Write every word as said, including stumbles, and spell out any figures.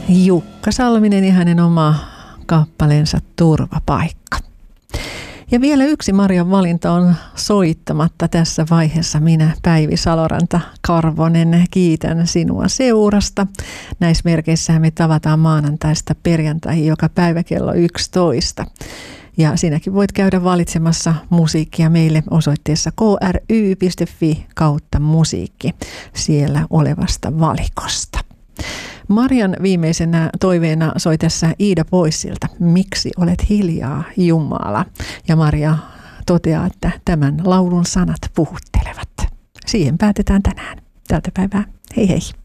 Jukka Salminen ja hänen oma kappaleensa Turvapaikka. Ja vielä yksi Marian valinta on soittamatta tässä vaiheessa. Minä, Päivi Saloranta Karvonen, kiitän sinua seurasta. Näissä merkeissähän me tavataan maanantaista perjantaihin joka päivä kello yksitoista. Ja sinäkin voit käydä valitsemassa musiikkia meille osoitteessa k r y piste f i kautta musiikki siellä olevasta valikosta. Marian viimeisenä toiveena soi tässä Iida Poissilta Miksi olet hiljaa, Jumala? Ja Maria toteaa, että tämän laulun sanat puhuttelevat. Siihen päätetään tänään. Tältä päivää. Hei hei.